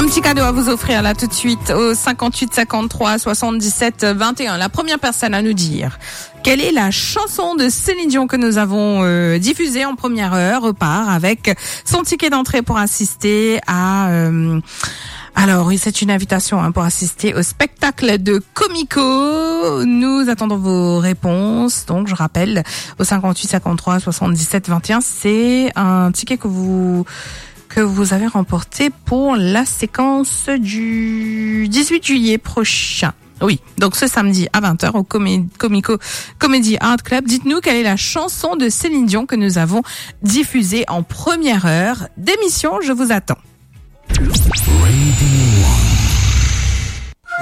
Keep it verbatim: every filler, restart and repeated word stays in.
petit cadeau à vous offrir là tout de suite au cinquante-huit cinquante-trois soixante-dix-sept vingt et un. La première personne à nous dire quelle est la chanson de Céline Dion que nous avons euh, diffusée en première heure repart avec son ticket d'entrée pour assister à... Euh, alors oui, c'est une invitation hein, pour assister au spectacle de Comico. Nous attendons vos réponses. Donc je rappelle, au cinquante-huit cinquante-trois soixante-dix-sept vingt et un, c'est un ticket que vous... que vous avez remporté pour la séquence du dix-huit juillet prochain. Oui, donc ce samedi à vingt heures au Comé- Comico Comedy Art Club. Dites-nous quelle est la chanson de Céline Dion que nous avons diffusée en première heure d'émission. Je vous attends. Radio One.